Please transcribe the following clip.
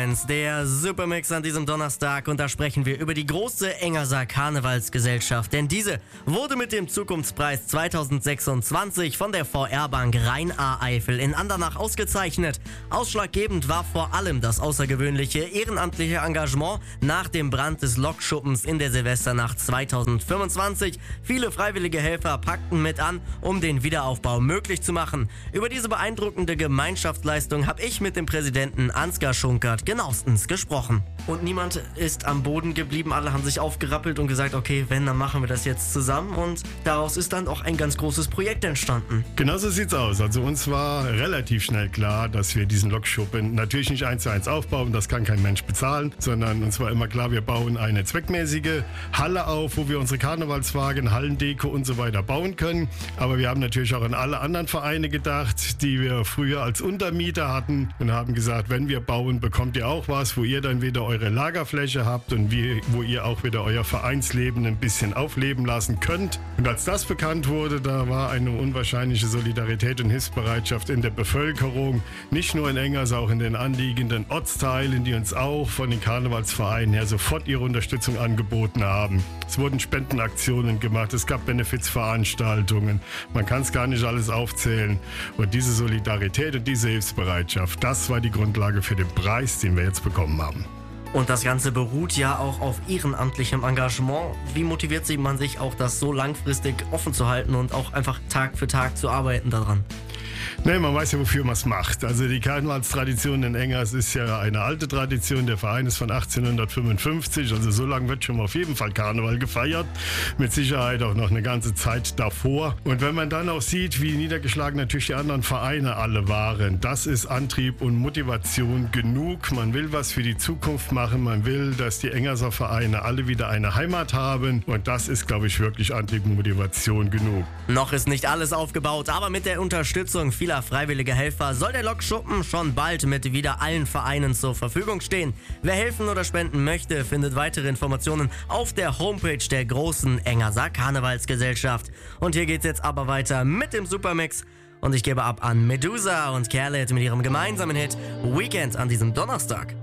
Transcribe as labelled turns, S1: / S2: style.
S1: Fans, der Supermix an diesem Donnerstag und da sprechen wir über die große Engerser Karnevalsgesellschaft, denn diese wurde mit dem Zukunftspreis 2026 von der VR-Bank Rhein-A-Eifel in Andernach ausgezeichnet. Ausschlaggebend war vor allem das außergewöhnliche ehrenamtliche Engagement nach dem Brand des Lokschuppens in der Silvesternacht 2025. Viele freiwillige Helfer packten mit an, um den Wiederaufbau möglich zu machen. Über diese beeindruckende Gemeinschaftsleistung habe ich mit dem Präsidenten Ansgar Schunkert genauestens gesprochen. Und niemand ist am Boden geblieben, alle haben sich aufgerappelt und gesagt, okay, wenn, dann machen wir das jetzt zusammen und daraus ist dann auch ein ganz großes Projekt entstanden.
S2: Genau so sieht's aus. Also uns war relativ schnell klar, dass wir diesen Lokschuppen natürlich nicht 1:1 aufbauen, das kann kein Mensch bezahlen, sondern uns war immer klar, wir bauen eine zweckmäßige Halle auf, wo wir unsere Karnevalswagen, Hallendeko und so weiter bauen können. Aber wir haben natürlich auch an alle anderen Vereine gedacht, die wir früher als Untermieter hatten und haben gesagt, wenn wir bauen, bekommt ihr auch was, wo ihr dann wieder eure Lagerfläche habt und wo ihr auch wieder euer Vereinsleben ein bisschen aufleben lassen könnt. Und als das bekannt wurde, da war eine unwahrscheinliche Solidarität und Hilfsbereitschaft in der Bevölkerung, nicht nur in Engers, auch in den anliegenden Ortsteilen, die uns auch von den Karnevalsvereinen her sofort ihre Unterstützung angeboten haben. Es wurden Spendenaktionen gemacht, es gab Benefizveranstaltungen, man kann es gar nicht alles aufzählen. Und diese Solidarität und diese Hilfsbereitschaft, das war die Grundlage für den Preis, den wir jetzt bekommen haben.
S1: Und das Ganze beruht ja auch auf ehrenamtlichem Engagement. Wie motiviert man sich auch, das so langfristig offen zu halten und auch einfach Tag für Tag zu arbeiten daran?
S2: Nee, man weiß ja, wofür man es macht. Also die Karnevalstradition in Engers ist ja eine alte Tradition. Der Verein ist von 1855, also so lange wird schon mal auf jeden Fall Karneval gefeiert. Mit Sicherheit auch noch eine ganze Zeit davor. Und wenn man dann auch sieht, wie niedergeschlagen natürlich die anderen Vereine alle waren, das ist Antrieb und Motivation genug. Man will was für die Zukunft machen. Man will, dass die Engerser Vereine alle wieder eine Heimat haben. Und das ist, glaube ich, wirklich Antrieb und Motivation genug.
S1: Noch ist nicht alles aufgebaut, aber mit der Unterstützung vieler freiwilliger Helfer soll der Lokschuppen schon bald mit wieder allen Vereinen zur Verfügung stehen. Wer helfen oder spenden möchte, findet weitere Informationen auf der Homepage der großen Engerser Karnevalsgesellschaft. Und hier geht's jetzt aber weiter mit dem Supermix und ich gebe ab an Medusa und Kerlet mit ihrem gemeinsamen Hit Weekend an diesem Donnerstag.